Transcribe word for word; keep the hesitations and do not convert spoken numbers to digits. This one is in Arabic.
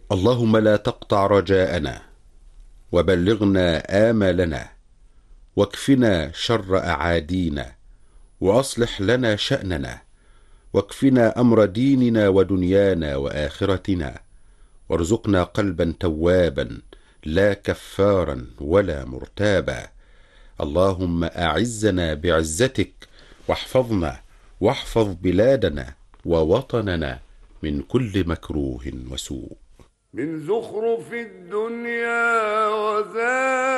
اللهم لا تقطع رجاءنا، وبلغنا آمالنا، واكفنا شر أعادينا، وأصلح لنا شأننا، واكفنا أمر ديننا ودنيانا وآخرتنا، وارزقنا قلبا توابا لا كفارا ولا مرتابا. اللهم أعزنا بعزتك، واحفظنا واحفظ بلادنا ووطننا من كل مكروه وسوء. من زخرف الدنيا وزاد